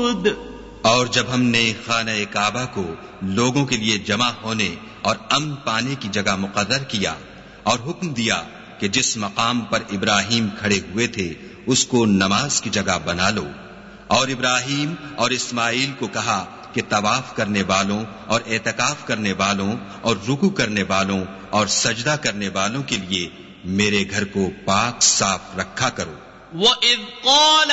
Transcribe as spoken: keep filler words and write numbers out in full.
शुहूद। और जब हमने खाने काबा को लोगों के लिए जमा होने और अमन पाने की जगह मुकर्रर किया और हुक्म दिया कि जिस मकाम पर इब्राहिम खड़े हुए थे उसको नमाज की जगह बना लो, और इब्राहिम और इस्माइल को कहा कि तवाफ करने वालों और एतकाफ करने वालों और रुकू करने वालों और सजदा करने वालों के लिए मेरे घर को पाक साफ रखा करो। वइज़ क़ाल